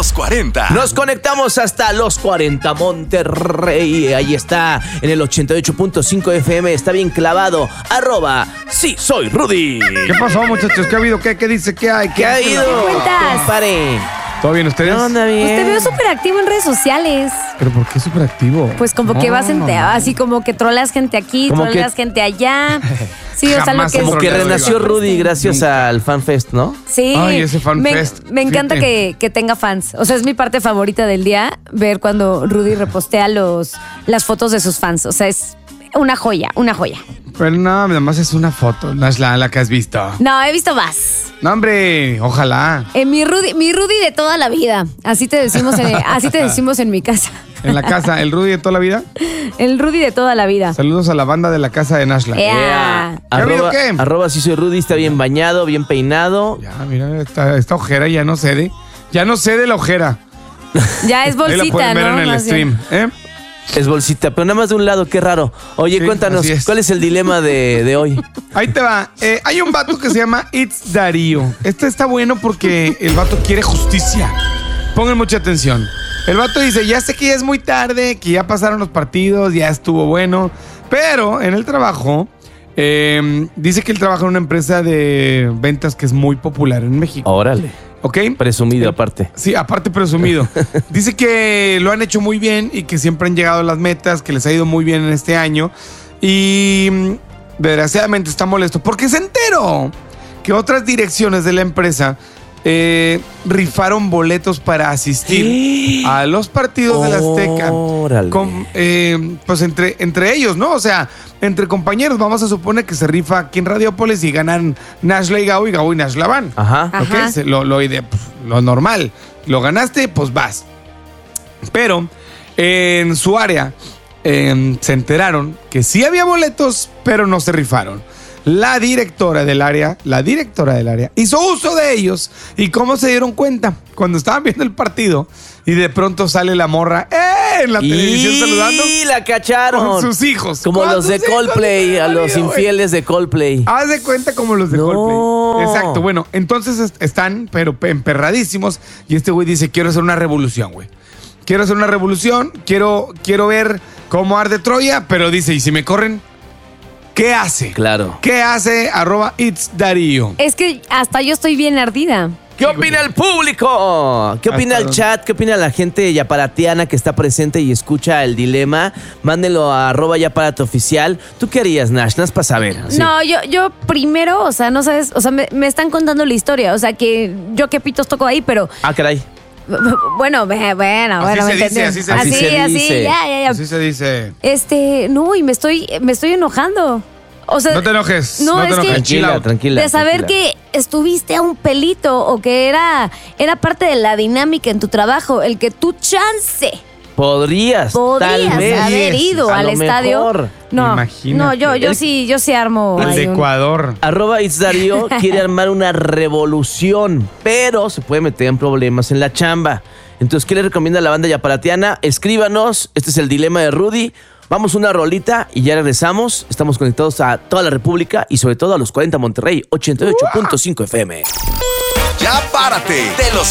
los 40. Nos conectamos hasta los 40 Monterrey. Ahí está, en el 88.5 FM. Está bien clavado. @sí soy Rudy. ¿Qué pasó, muchachos? ¿Qué ha habido? ¿Qué dice? ¿Qué hay? ¿Qué ha ido? ¿Qué cuentas? Compare. ¿Todo bien ustedes? ¿Qué onda, bien? Pues te veo súper activo en redes sociales. ¿Pero por qué súper activo? Pues como que vas así como que troleas gente aquí, Como troleas gente allá. Sí, o sea, lo Jamás que Como que troleado, renació Iván. Rudy gracias al FanFest, ¿no? Sí. Ay, ese FanFest. Me encanta Fíjate. que tenga fans. O sea, es mi parte favorita del día, ver cuando Rudy repostea las fotos de sus fans. O sea, es una joya, una joya. Pero no, nada más es una foto, no es la que has visto. No, he visto más. No, hombre, ojalá. Mi Rudy de toda la vida. Así te decimos en mi casa. En la casa, el Rudy de toda la vida. El Rudy de toda la vida. Saludos a la banda de la casa de Nashla. Yeah. ¿Qué ha habido qué? @sí soy Rudy está bien bañado, bien peinado. Ya, mira, esta ojera ya no cede. Ya no cede la ojera. Ya es Ahí la bolsita, pueden ver ¿no? en el Más bien. stream. Es bolsita, pero nada más de un lado, qué raro. Oye, Sí, cuéntanos, así es. ¿cuál es el dilema de hoy? Ahí te va. Hay un vato que se llama It's Darío. Este está bueno porque el vato quiere justicia. Pongan mucha atención. El vato dice, ya sé que ya es muy tarde, que ya pasaron los partidos, ya estuvo bueno. Pero en el trabajo, dice que él trabaja en una empresa de ventas que es muy popular en México. Órale, ¿Ok? presumido aparte. Sí, aparte presumido. Dice que lo han hecho muy bien y que siempre han llegado a las metas, que les ha ido muy bien en este año. Y desgraciadamente está molesto porque se enteró que otras direcciones de la empresa rifaron boletos para asistir a los partidos de la Azteca. Órale. Pues entre ellos, ¿no? O sea, entre compañeros, vamos a suponer que se rifa aquí en Radiópolis y ganan Nashla y Gabo y Nashla van. Ajá. Ajá. ¿Ok? Lo normal. Lo ganaste, pues vas. Pero en su área se enteraron que sí había boletos, pero no se rifaron. La directora del área hizo uso de ellos. ¿Y cómo se dieron cuenta? Cuando estaban viendo el partido y de pronto sale la morra en la televisión saludando Y la cacharon. con sus hijos. Como Con los de sus hijos, Coldplay, a los güey. infieles de Coldplay. Haz de cuenta como los de No. Coldplay. Exacto. Bueno, entonces están, pero emperradísimos. Y este güey dice, quiero hacer una revolución, güey. Quiero hacer una revolución. Quiero ver cómo arde Troya. Pero dice, ¿y si me corren? ¿Qué hace? Claro. ¿Qué hace? @itsdarío. Es que hasta yo estoy bien ardida. ¿Qué opina el público? ¿Qué opina el chat? ¿Qué opina la gente yaparatiana que está presente y escucha el dilema? Mándenlo a @yaparatooficial. ¿Tú qué harías, Nash? Nada más para saber. Así. No, yo primero, o sea, no sabes, o sea, me están contando la historia, o sea, que yo qué pitos toco ahí, pero Ah, caray. bueno, se ¿me dice, entiendes? así se dice. ya. Así se dice. No, y me estoy enojando. O sea, No te enojes. no, No te es que- enojes. Chill out. Tranquila. de saber que estuviste a un pelito o que era parte de la dinámica en tu trabajo, el que tú chance Podrías tal vez. haber ido A al lo estadio. mejor. No, Imagínate. no, yo sí armo. El ahí de un- Ecuador. @itsdarío quiere armar una revolución, pero se puede meter en problemas en la chamba. Entonces, ¿qué le recomienda a la banda yaparatiana? Escríbanos. Este es el dilema de Rudy. Vamos una rolita y ya regresamos. Estamos conectados a toda la República y sobre todo a los 40 Monterrey, 88.5 FM. Ya párate de los